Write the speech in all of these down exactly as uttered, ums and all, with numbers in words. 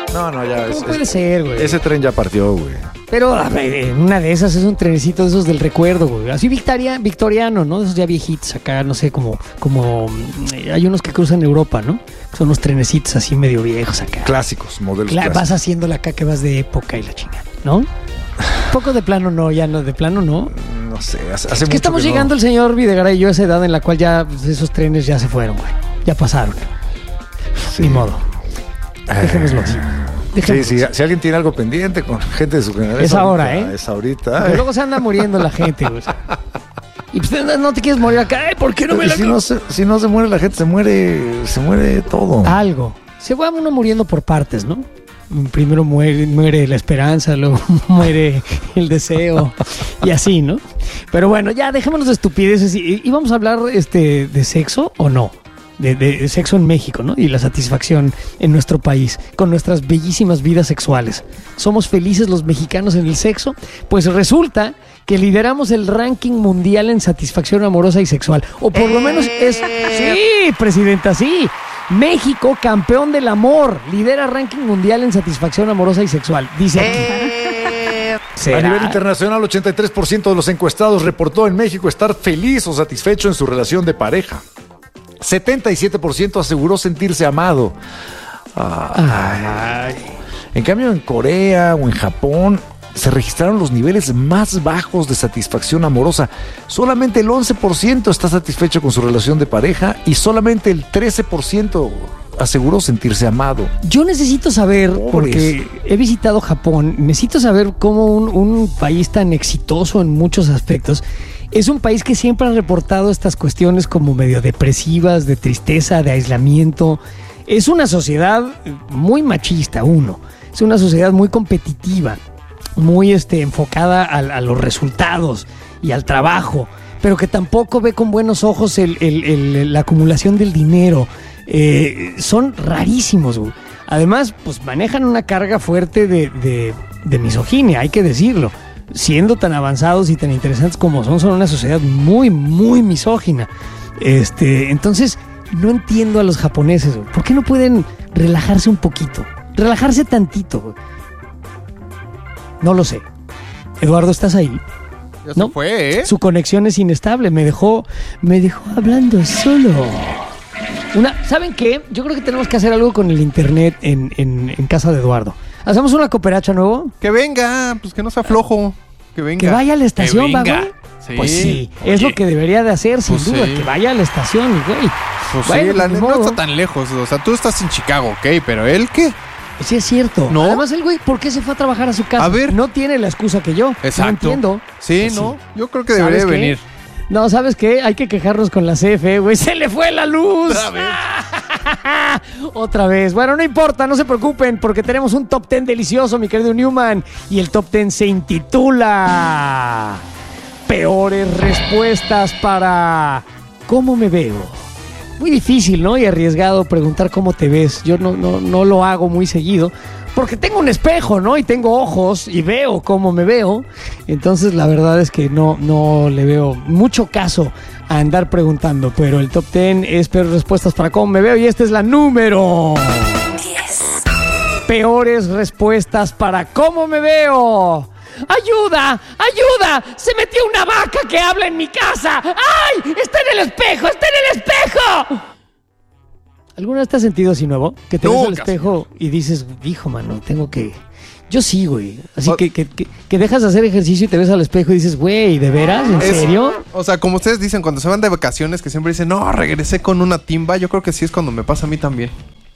No, no, ya. ¿Cómo Es, puede es, ser, güey? Ese tren ya partió, güey. Pero a ver, en una de esas es un trenecito de esos del recuerdo, güey. Así victoria, victoriano, ¿no? De esos ya viejitos acá, no sé, como, como mm, hay unos que cruzan Europa, ¿no? Son unos trenecitos así medio viejos acá. Clásicos, modelos Cla- clásicos. vas haciéndola acá que vas de época y la chinga, ¿no? Poco de plano no, ya no, de plano no. No sé, hace, hace Es mucho que estamos que no. llegando el señor Videgaray y yo a esa edad en la cual ya pues, esos trenes ya se fueron, güey. Ya pasaron. Sí. Ni modo. Dejémoslo así. Sí, Dejémoslo sí, así. si alguien tiene algo pendiente con gente de su generación. Es ahora, ahorita, ¿eh? Es ahorita. Porque ¿eh? luego se anda muriendo la gente, güey. Y pues no te quieres morir acá, ¿eh? ¿Por qué no me Y la si, no se, si no se muere la gente, se muere, se muere todo. Algo. Se va uno muriendo por partes, ¿no? Primero muere, muere la esperanza, luego muere el deseo y así, ¿no? Pero bueno, ya dejémonos de estupideces. ¿Y vamos a hablar este, de sexo o no? De, de sexo en México, ¿no? Y la satisfacción en nuestro país, con nuestras bellísimas vidas sexuales. ¿Somos felices los mexicanos en el sexo? Pues resulta que lideramos el ranking mundial en satisfacción amorosa y sexual. O por lo menos es... Sí, presidenta, sí. México, campeón del amor, lidera ranking mundial en satisfacción amorosa y sexual. Dice aquí. ¿Será? A nivel internacional, ochenta y tres por ciento de los encuestados reportó en México estar feliz o satisfecho en su relación de pareja. setenta y siete por ciento aseguró sentirse amado. Ay. En cambio, en Corea o en Japón se registraron los niveles más bajos de satisfacción amorosa. Solamente el once por ciento está satisfecho con su relación de pareja y solamente el trece por ciento aseguró sentirse amado. Yo necesito saber, Pobres. porque he visitado Japón, necesito saber cómo un, un país tan exitoso en muchos aspectos es un país que siempre ha reportado estas cuestiones como medio depresivas, de tristeza, de aislamiento. Es una sociedad muy machista, uno. Es una sociedad muy competitiva, muy este, enfocada a, a los resultados y al trabajo, pero que tampoco ve con buenos ojos el, el, el, la acumulación del dinero. Eh, son rarísimos, güey. Además, pues manejan una carga fuerte de, de, de misoginia, hay que decirlo. Siendo tan avanzados y tan interesantes como son, son una sociedad muy, muy misógina. Este, entonces, no entiendo a los japoneses, güey. ¿Por qué no pueden relajarse un poquito? Relajarse tantito, güey. No lo sé. Eduardo, ¿estás ahí? Ya se ¿No? fue, ¿eh? Su conexión es inestable. Me dejó, me dejó hablando solo. Una, ¿saben qué? Yo creo que tenemos que hacer algo con el internet en, en, en casa de Eduardo. ¿Hacemos una cooperacha nuevo? Que venga, pues que no sea flojo. Que venga. Que vaya a la estación, Que va, venga. güey. Sí. Pues sí, Oye, es lo que debería de hacer, sin pues duda, sí. que vaya a la estación, güey. Pues Bueno, sí, la ni neta no modo. está tan lejos. O sea, tú estás en Chicago, ok, pero él qué. Sí, es cierto. ¿No? Además, el güey, ¿por qué se fue a trabajar a su casa? A ver. No tiene la excusa que yo. Exacto. No entiendo. Sí, Pues ¿no? sí. Yo creo que debería de ¿Sabes qué? venir. No, ¿sabes qué? Hay que quejarnos con la C F E, güey. ¡Se le fue la luz! Otra vez. Otra vez. Bueno, no importa, no se preocupen, porque tenemos un top ten delicioso, mi querido Newman. Y el top ten se intitula Peores respuestas para ¿cómo me veo? Muy difícil, ¿no? Y arriesgado preguntar cómo te ves. Yo no, no, no lo hago muy seguido. Porque tengo un espejo, ¿no? Y tengo ojos y veo cómo me veo. Entonces la verdad es que no, no le veo mucho caso a andar preguntando. Pero el top ten es peores respuestas para cómo me veo. Y esta es la número diez. Peores respuestas para cómo me veo. ¡Ayuda! ¡Ayuda! ¡Se metió una vaca que habla en mi casa! ¡Ay! ¡Está en el espejo! ¡Está en el espejo! ¿Alguna vez te has sentido así nuevo? Que te ves al Nunca, espejo y dices, hijo, mano, tengo que... Yo sí, güey. Así O- que, que, que, que dejas de hacer ejercicio y te ves al espejo y dices, güey, ¿de veras? ¿En Es- serio? O sea, como ustedes dicen, cuando se van de vacaciones, que siempre dicen, no, regresé con una timba. Yo creo que sí es cuando me pasa a mí también.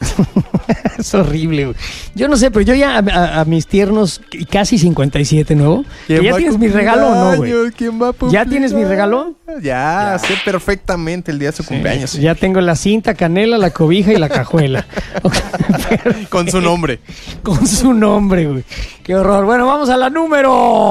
Es horrible, güey. Yo no sé, pero yo ya a, a- a mis tiernos y casi cincuenta y siete, ¿nuevo? ¿Que ¿Ya va a tienes mi cumplir regalo o no, güey? años? ¿Quién va a cumplir ¿Ya tienes mi regalo? Ya, sé perfectamente el día de su cumpleaños. Ya tengo la cinta, canela, la cobija y la cajuela. Ok, Con su nombre. Con su nombre, güey. Qué horror. Bueno, vamos a la número...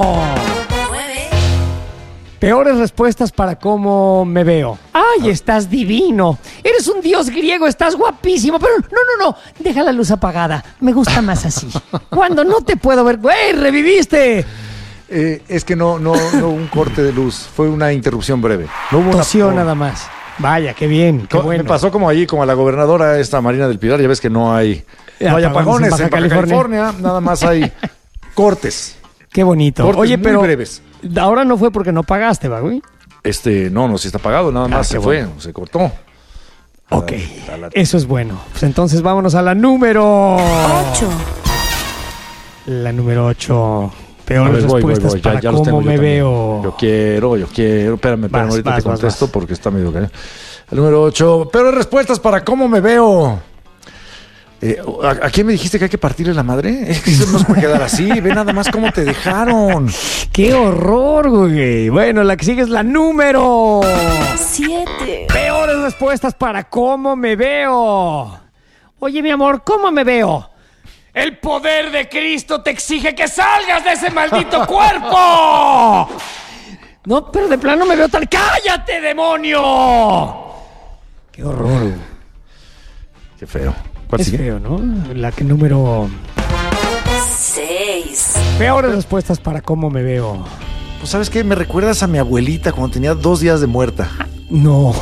Peores respuestas para cómo me veo. ¡Ay, estás divino! Eres un dios griego, estás guapísimo. Pero no, no, no. Deja la luz apagada. Me gusta más así. Cuando no te puedo ver... ¡Güey, reviviste! Eh, es que no, no, no hubo un corte de luz, fue una interrupción breve. No hubo una Tosió por- nada más. Vaya, qué bien, qué Co- bueno. Me pasó como allí, como a la gobernadora esta Marina del Pilar, ya ves que no hay, no hay Apagones apagones en Baja en Baja California. California, nada más hay cortes. Qué bonito. Cortes Oye, muy pero breves. ahora no fue porque no pagaste, ¿va, güey? Este, no, no, si está pagado, nada más Ah, se qué fue, bueno. se cortó. Ok, A la- eso es bueno. Pues entonces vámonos a la número... ocho, La número ocho. A Peores ver, voy, voy, respuestas voy, ya, para ya los cómo tengo yo me también. veo. Yo quiero, yo quiero. Espérame, espérame, Vas, ahorita vas, te vas, contesto vas. porque está medio cañón. El número ocho. Peores respuestas para cómo me veo. Eh, ¿a, a quién me dijiste que hay que partirle la madre? Es que eso no se puede quedar así. Ve nada más cómo te dejaron. ¡Qué horror, güey! Bueno, la que sigue es la número... siete, Peores respuestas para cómo me veo. Oye, mi amor, ¿cómo me veo? El poder de Cristo te exige que salgas de ese maldito cuerpo. No, pero de plano me veo tal... ¡Cállate, demonio! ¡Qué horror! Qué feo. ¿Cuál Es sigue? feo, ¿no? La que número... seis, Peores respuestas para cómo me veo. Pues, ¿sabes qué? Me recuerdas a mi abuelita cuando tenía dos días de muerta. No.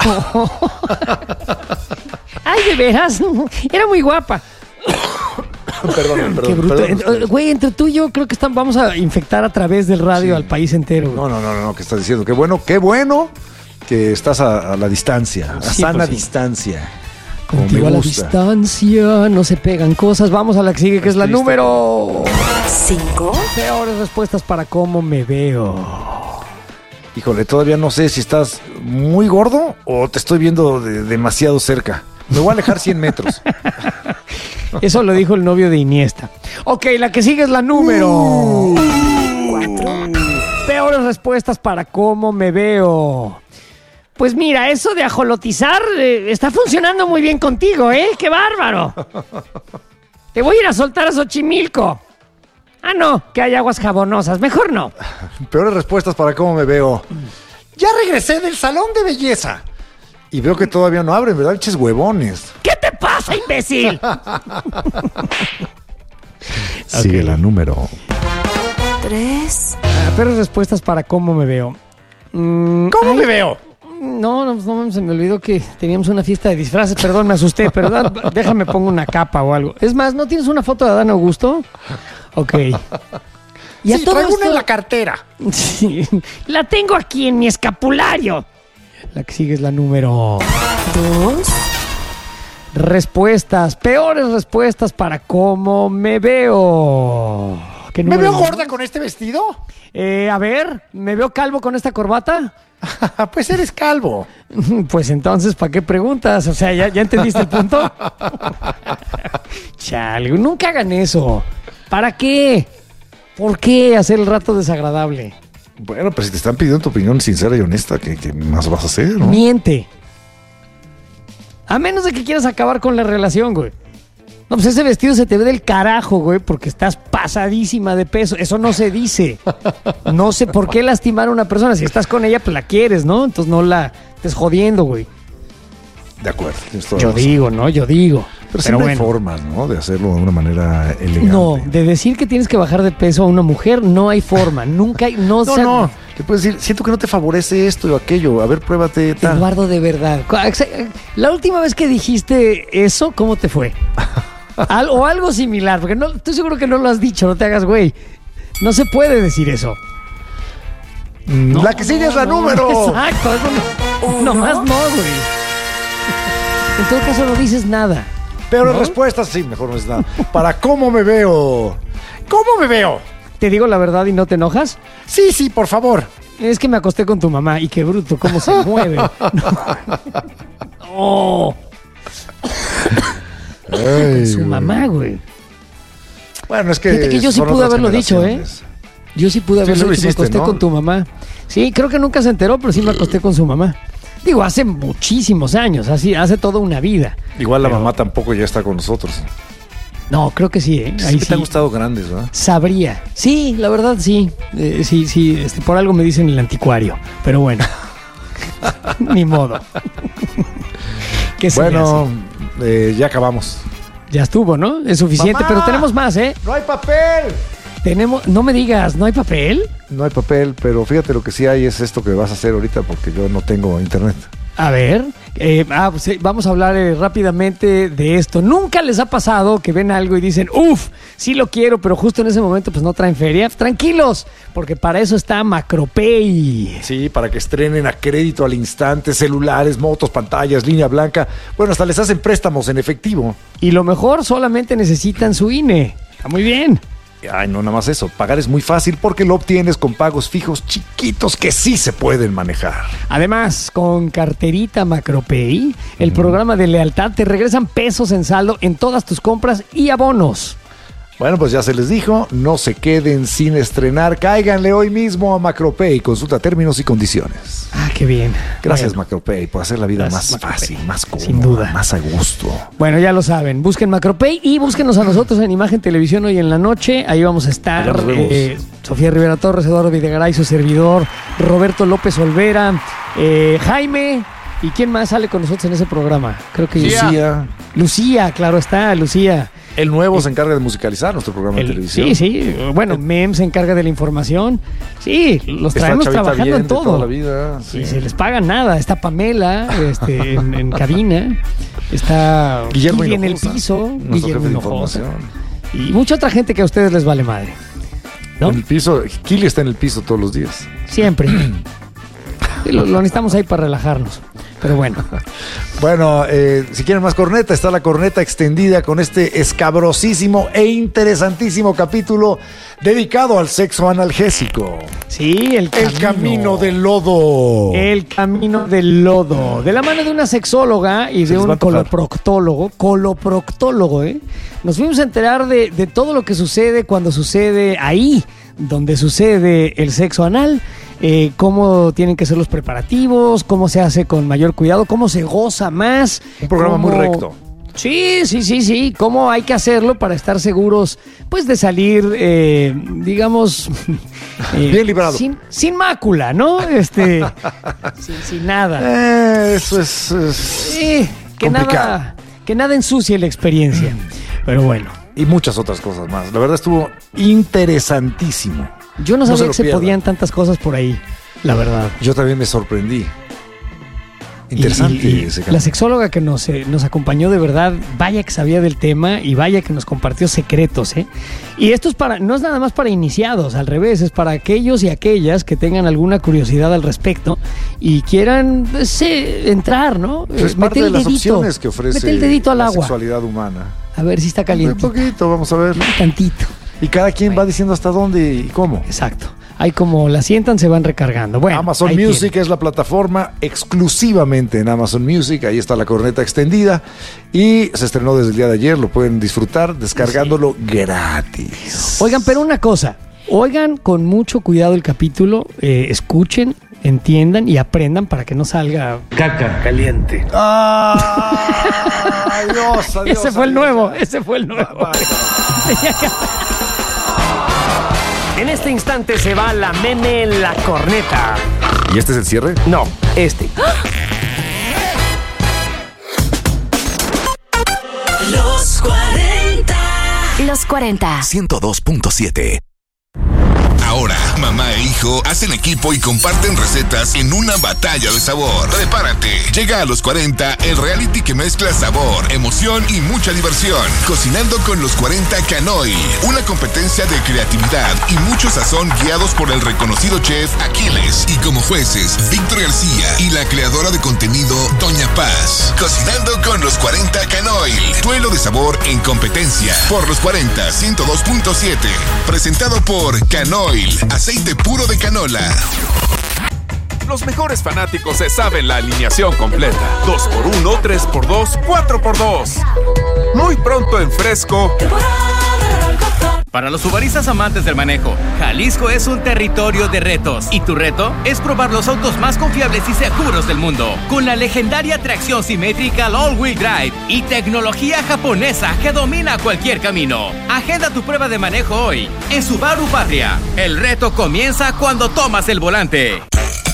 Ay, de veras. Era muy guapa. Perdón, Qué perdón. bruto. perdón. Ent- Güey, entre tú y yo creo que están, vamos a infectar a través del radio al país entero. güey. No, no, no, no, no, ¿qué estás diciendo? Qué bueno, qué bueno que estás a, a la distancia, a Sí, sana pues sí. distancia. Como Contigo me a la gusta. distancia, no se pegan cosas. Vamos a la que sigue, que es la Triste. número... cinco, Peores respuestas para cómo me veo. Híjole, todavía no sé si estás muy gordo o te estoy viendo de- demasiado cerca. Me voy a alejar cien metros. Eso lo dijo el novio de Iniesta. Ok, la que sigue es la número... cuatro, Peores respuestas para cómo me veo. Pues mira, eso de ajolotizar eh, está funcionando muy bien contigo, ¿eh? ¡Qué bárbaro! Te voy a ir a soltar a Xochimilco. Ah, no, que hay aguas jabonosas. Mejor no. Peores respuestas para cómo me veo. Ya regresé del salón de belleza. Y veo que todavía no abren, ¿verdad? Eches huevones. ¿Qué te pasa, imbécil? Sigue la número. tres, Ah, peores respuestas para cómo me veo. Mm, ¿Cómo ay, me veo? No, no, no, se me olvidó que teníamos una fiesta de disfraces. Perdón, me asusté. Perdón, déjame pongo una capa o algo. Es más, ¿no tienes una foto de Adán Augusto? Ok. Y a Sí, todo traigo una esto- en la cartera. Sí, la tengo aquí en mi escapulario. La que sigue es la número... dos, Respuestas, peores respuestas para cómo me veo. ¿Qué ¿Me número? veo gorda con este vestido? Eh, a ver, ¿me veo calvo con esta corbata? Pues eres calvo. Pues entonces, ¿para qué preguntas? O sea, ¿ya, ya entendiste el punto? Chale, nunca hagan eso. ¿Para qué? ¿Por qué hacer el rato desagradable? Bueno, pero si te están pidiendo tu opinión sincera y honesta, ¿qué, qué más vas a hacer, no? Miente. A menos de que quieras acabar con la relación, güey. No, pues ese vestido se te ve del carajo, güey, porque estás pasadísima de peso. Eso no se dice. No sé por qué lastimar a una persona. Si estás con ella, pues la quieres, ¿no? Entonces no la estés jodiendo, güey. De acuerdo. tienes toda Yo la razón. digo, ¿no? Yo digo. Pero siempre hay formas, ¿no? De hacerlo de una manera elegante. No, de decir que tienes que bajar de peso a una mujer, no hay forma. Nunca hay. No, No, se- no. Le puedes decir, siento que no te favorece esto o aquello. A ver, pruébate tal. Eduardo, de verdad. La última vez que dijiste eso, ¿cómo te fue? Al- o algo similar, porque no, estoy seguro que no lo has dicho, no te hagas güey. No se puede decir eso. Mm, la que sigue es la No, número. Exacto, eso no, Uno. nomás no, güey. En todo caso no dices nada. Peores ¿no? respuestas, sí, mejor no es nada. Para cómo me veo. ¿Cómo me veo? ¿Te digo la verdad y no te enojas? Sí, sí, por favor. Es que me acosté con tu mamá y qué bruto, cómo se mueve. No. Ay, Su güey. mamá, güey. Bueno, es que. Fíjate que yo sí son pude otras haberlo dicho, ¿eh? generaciones. Yo sí pude Sí, haberlo eso lo dicho, me hiciste, acosté ¿no? con tu mamá. Sí, creo que nunca se enteró, pero sí me acosté con su mamá. Digo, hace muchísimos años, así, hace toda una vida. Igual la Pero- mamá tampoco ya está con nosotros. No, creo que sí, ¿eh? Sí, Ahí te sí. han gustado grandes, ¿verdad? Sabría. Sí, la verdad sí. Eh, sí, sí, este, por algo me dicen el anticuario. Pero bueno. Ni modo. ¿Qué se le Bueno, eh, ya acabamos. hace? Ya estuvo, ¿no? Es suficiente, ¡Mamá! pero tenemos más, ¿eh? ¡No hay papel! Tenemos, no me digas, ¿no hay papel? No hay papel, pero fíjate lo que sí hay es esto que vas a hacer ahorita porque yo no tengo internet. A ver, eh, ah, pues, eh, vamos a hablar eh, rápidamente de esto. ¿Nunca les ha pasado que ven algo y dicen, uff, sí lo quiero, pero justo en ese momento pues no traen feria? Tranquilos, porque para eso está Macropay. Sí, para que estrenen a crédito al instante celulares, motos, pantallas, línea blanca. Bueno, hasta les hacen préstamos en efectivo. Y lo mejor, solamente necesitan su I N E. Está muy bien. Ay, no, nada más eso. Pagar es muy fácil porque lo obtienes con pagos fijos chiquitos que sí se pueden manejar. Además, con carterita Macropay, el mm. programa de lealtad, te regresan pesos en saldo en todas tus compras y abonos. Bueno, pues ya se les dijo, no se queden sin estrenar. Cáiganle hoy mismo a Macropay. Consulta términos y condiciones. Ah, qué bien. Gracias, bueno. Macropay, por hacer la vida Gracias, más Macropay. fácil, más cómoda, Sin duda. más a gusto. Bueno, ya lo saben. Busquen Macropay y búsquenos a nosotros en Imagen Televisión hoy en la noche. Ahí vamos a estar. Eh, Sofía Rivera Torres, Eduardo Videgaray, su servidor, Roberto López Olvera, eh, Jaime. ¿Y quién más sale con nosotros en ese programa? Creo que Lucía. Lucía, claro está, Lucía. El nuevo se encarga de musicalizar nuestro programa El, de televisión. Sí, sí. Bueno, Mem se encarga de la información. Sí, los traemos trabajando bien, en todo. De toda la vida, sí. Y se les paga nada. Está Pamela este, en, en cabina. Está Guillermo Kili en el Hinojosa, piso. nuestro Guillermo jefe de Hinojosa. información. Y mucha otra gente que a ustedes les vale madre. ¿No? En el piso, Kili está en el piso todos los días. Siempre. Sí, lo, lo necesitamos ahí para relajarnos. Pero bueno. Bueno, eh, si quieren más corneta, está la corneta extendida con este escabrosísimo e interesantísimo capítulo dedicado al sexo analgésico. Sí, el camino. El camino del lodo. El camino del lodo. De la mano de una sexóloga y Se de les va a un antojar. coloproctólogo. Coloproctólogo, ¿eh? Nos fuimos a enterar de, de todo lo que sucede cuando sucede ahí, donde sucede el sexo anal. Eh, cómo tienen que ser los preparativos, cómo se hace con mayor cuidado, cómo se goza más. Un programa cómo... muy recto. Sí, sí, sí, sí. Cómo hay que hacerlo para estar seguros, pues, de salir, eh, digamos... eh, Bien librado. Sin, sin mácula, ¿no? Este, sin, sin nada. Eh, eso es, es Sí, que complicado. nada, que nada ensucie la experiencia. Pero bueno. Y muchas otras cosas más. La verdad estuvo interesantísimo. Yo no No sabía se lo que se pierdan. podían tantas cosas por ahí, la verdad. Yo también me sorprendí. Interesante Y- y ese la capítulo. sexóloga que nos, eh, nos acompañó de verdad, vaya que sabía del tema y vaya que nos compartió secretos, ¿eh? Y esto es para, no es nada más para iniciados, al revés, es para aquellos y aquellas que tengan alguna curiosidad al respecto y quieran pues, eh, entrar, ¿no? Pues es Eh, parte mete de el las dedito, opciones que ofrece mete el dedito al la agua, sexualidad humana. a ver si está Un caliente. poquito, vamos a ver. Tantito. Y cada quien va diciendo hasta dónde y cómo. Exacto. Ahí como la sientan se van recargando. Bueno, Amazon ahí Music tienen. es la plataforma exclusivamente en Amazon Music. Ahí está la corneta extendida. Y se estrenó desde el día de ayer. Lo pueden disfrutar descargándolo gratis. Oigan, pero una cosa. Oigan con mucho cuidado el capítulo. eh, escuchen, entiendan y aprendan para que no salga caca caliente. ¡Ah! Adiós, adiós, Ese fue el adiós. nuevo. Ese fue el nuevo. Va, va, En este instante se va la meme en la corneta. ¿Y este es el cierre? No, este. Los cuarenta. Los cuarenta. ciento dos punto siete. Ahora, mamá e hijo hacen equipo y comparten recetas en una batalla de sabor. Prepárate. Llega a los cuarenta el reality que mezcla sabor, emoción y mucha diversión. Cocinando con los cuarenta Canoy. Una competencia de creatividad y mucho sazón guiados por el reconocido chef Aquiles. Y como jueces, Víctor García y la creadora de contenido Doña Paz. Cocinando con los cuarenta Canoy. Duelo de sabor en competencia. Por los cuarenta, ciento dos punto siete. Presentado por Canoil, aceite puro de canola. Los mejores fanáticos se saben la alineación completa. dos por uno, tres por dos, cuatro por dos. Muy pronto en Fresco. Para los uberistas amantes del manejo, Jalisco es un territorio de retos y tu reto es probar los autos más confiables y seguros del mundo con la legendaria tracción simétrica All-Wheel Drive y tecnología japonesa que domina cualquier camino. Agenda tu prueba de manejo hoy en Subaru Patria. El reto comienza cuando tomas el volante.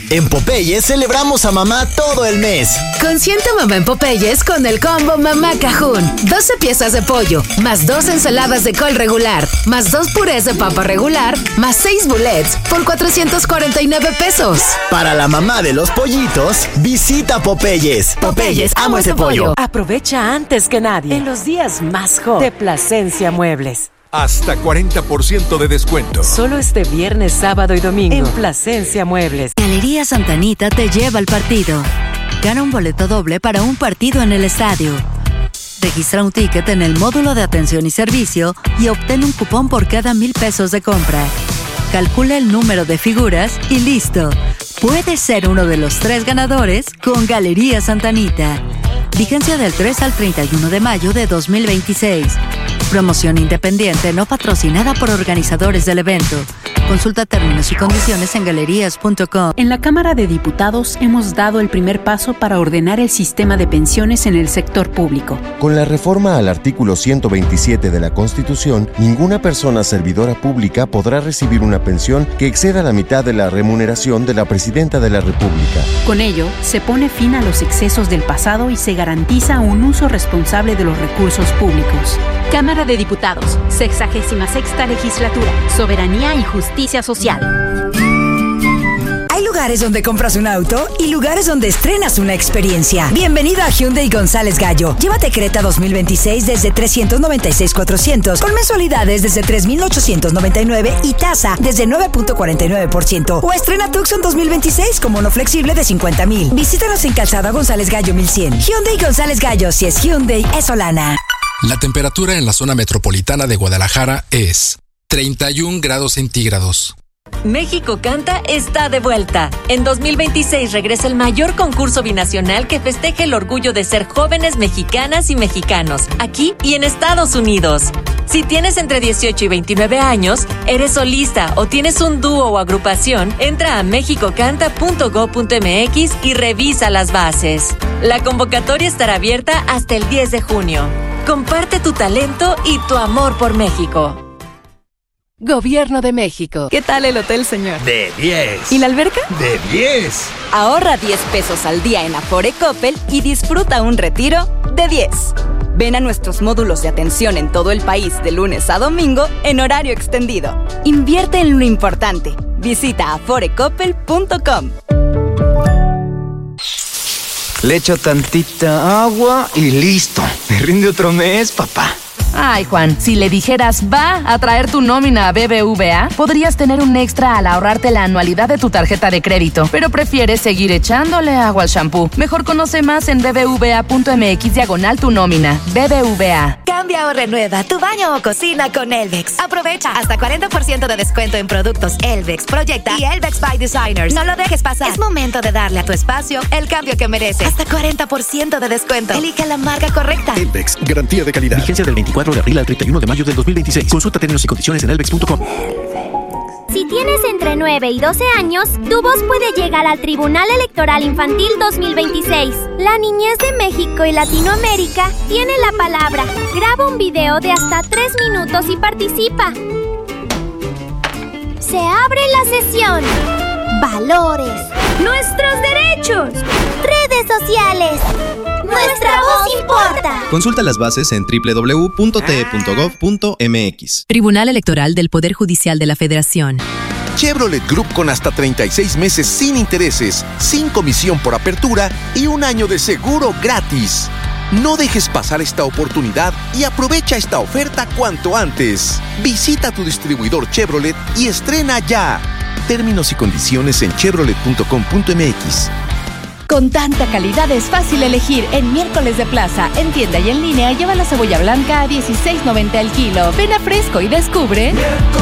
En Popeyes celebramos a mamá todo el mes. Consiente a mamá en Popeyes con el combo Mamá Cajún. doce piezas de pollo, más dos ensaladas de col regular, más dos purés de papa regular, más seis bullets por cuatrocientos cuarenta y nueve pesos. Para la mamá de los pollitos, visita Popeyes. Popeyes, amo ese pollo. Aprovecha antes que nadie en los días más hot de Plasencia Muebles. Hasta cuarenta por ciento de descuento. Solo este viernes, sábado y domingo en Plasencia Muebles. Galería Santa Anita te lleva al partido. Gana un boleto doble para un partido en el estadio. Registra un ticket en el módulo de atención y servicio y obtén un cupón por cada mil pesos de compra. Calcula el número de figuras y listo. Puedes ser uno de los tres ganadores con Galería Santa Anita. Vigencia del tres al treinta y uno de mayo de dos mil veintiséis. Promoción independiente no patrocinada por organizadores del evento. Consulta términos y condiciones en galerías punto com. En la Cámara de Diputados hemos dado el primer paso para ordenar el sistema de pensiones en el sector público. Con la reforma al artículo ciento veintisiete de la Constitución, ninguna persona servidora pública podrá recibir una pensión que exceda la mitad de la remuneración de la Presidenta de la República. Con ello, se pone fin a los excesos del pasado y se garantiza un uso responsable de los recursos públicos. Cámara de Diputados, sexagésima sexta legislatura, soberanía y justicia social. Hay lugares donde compras un auto y lugares donde estrenas una experiencia. Bienvenido a Hyundai González Gallo. Llévate Creta dos mil veintiséis desde trescientos noventa y seis mil cuatrocientos, con mensualidades desde tres mil ochocientos noventa y nueve y tasa desde nueve punto cuarenta y nueve por ciento. O estrena Tucson dos mil veintiséis con bono flexible de cincuenta mil. Visítanos en Calzada González Gallo mil cien. Hyundai González Gallo, si es Hyundai, es Solana. La temperatura en la zona metropolitana de Guadalajara es treinta y un grados centígrados. México Canta está de vuelta. En dos mil veintiséis regresa el mayor concurso binacional que festeja el orgullo de ser jóvenes mexicanas y mexicanos, aquí y en Estados Unidos. Si tienes entre dieciocho y veintinueve años, eres solista o tienes un dúo o agrupación, entra a mexico canta punto gob punto mx y revisa las bases. La convocatoria estará abierta hasta el diez de junio. Comparte tu talento y tu amor por México. Gobierno de México. ¿Qué tal el hotel, señor? De diez. ¿Y la alberca? De diez. Ahorra diez pesos al día en Afore Coppel y disfruta un retiro de diez. Ven a nuestros módulos de atención en todo el país de lunes a domingo en horario extendido. Invierte en lo importante. Visita afore coppel punto com. Le echo tantita agua y listo. Me rinde otro mes, papá. Ay, Juan, si le dijeras va a traer tu nómina a B B V A, podrías tener un extra al ahorrarte la anualidad de tu tarjeta de crédito, pero prefieres seguir echándole agua al shampoo. Mejor conoce más en bbva punto mx diagonal tu nómina. B B V A. Cambia o renueva tu baño o cocina con Elvex. Aprovecha hasta cuarenta por ciento de descuento en productos Elvex, Proyecta y Elvex by Designers. No lo dejes pasar. Es momento de darle a tu espacio el cambio que merece. Hasta cuarenta por ciento de descuento. Elige la marca correcta. Elvex, garantía de calidad. Vigencia del veinticuatro de abril al treinta y uno de mayo del dos mil veintiséis. Consulta términos y condiciones en elvex punto com. Si tienes entre nueve y doce años, tu voz puede llegar al Tribunal Electoral Infantil dos mil veintiséis. La niñez de México y Latinoamérica tiene la palabra. Graba un video de hasta tres minutos y participa. Se abre la sesión. Valores. Nuestros derechos. Redes sociales. Nuestra voz importa. Consulta las bases en doble u doble u doble u punto t e punto gob punto m x. Tribunal Electoral del Poder Judicial de la Federación. Chevrolet Group con hasta treinta y seis meses sin intereses, sin comisión por apertura y un año de seguro gratis. No dejes pasar esta oportunidad y aprovecha esta oferta cuanto antes. Visita tu distribuidor Chevrolet y estrena ya. Términos y condiciones en chevrolet punto com punto m x. Con tanta calidad es fácil elegir. En Miércoles de Plaza, en tienda y en línea, lleva la cebolla blanca a dieciséis noventa el kilo. Ven a Fresco y descubre...